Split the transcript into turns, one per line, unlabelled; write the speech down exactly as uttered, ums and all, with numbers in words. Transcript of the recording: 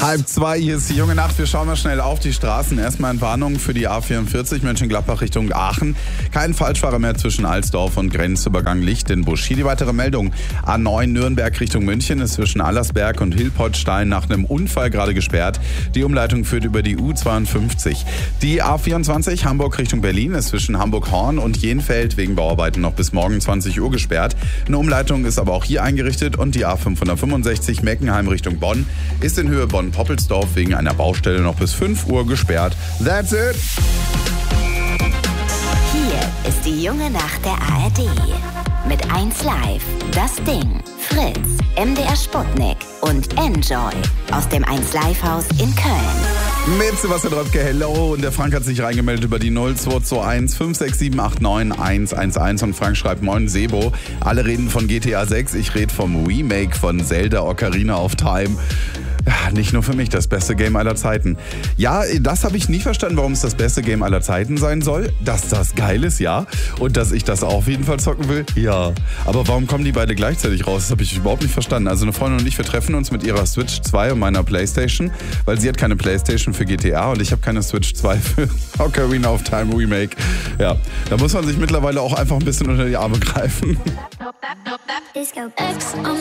Halb zwei, hier ist die junge Nacht. Wir schauen mal schnell auf die Straßen. Erstmal in Warnung für die A vierundvierzig Mönchengladbach Richtung Aachen. Kein Falschfahrer mehr zwischen Alsdorf und Grenzübergang Lichtenbusch. Hier die weitere Meldung. A neun Nürnberg Richtung München ist zwischen Allersberg und Hilpoltstein nach einem Unfall gerade gesperrt. Die Umleitung führt über die U zweiundfünfzig. Die A vierundzwanzig Hamburg Richtung Berlin ist zwischen Hamburg-Horn und Jenfeld wegen Bauarbeiten noch bis morgen zwanzig Uhr gesperrt. Eine Umleitung ist aber auch hier eingerichtet und die A fünfhundertfünfundsechzig Meckenheim Richtung Bonn ist in Höhe Bonn-Poppelsdorf wegen einer Baustelle noch bis fünf Uhr gesperrt. That's it!
Hier ist die junge Nacht der A R D. Mit eins Live, Das Ding, Fritz, M D R Sputnik und Enjoy aus dem eins Live Haus in Köln.
Mit Sebastian Röpke, hello. Und der Frank hat sich reingemeldet über die null zwei zwei eins fünf sechs sieben acht neun eins eins eins. Und Frank schreibt, moin Sebo. Alle reden von G T A sechs, ich rede vom Remake von Zelda Ocarina of Time. Ja, nicht nur für mich, das beste Game aller Zeiten. Ja, das habe ich nie verstanden, warum es das beste Game aller Zeiten sein soll. Dass das geil ist, ja. Und dass ich das auch auf jeden Fall zocken will, ja. Aber warum kommen die beide gleichzeitig raus? Das habe ich überhaupt nicht verstanden. Also eine Freundin und ich, wir treffen uns mit ihrer Switch zwei und meiner Playstation, weil sie hat keine Playstation für G T A und ich habe keine Switch zwei für Ocarina of Time Remake. Ja, da muss man sich mittlerweile auch einfach ein bisschen unter die Arme greifen.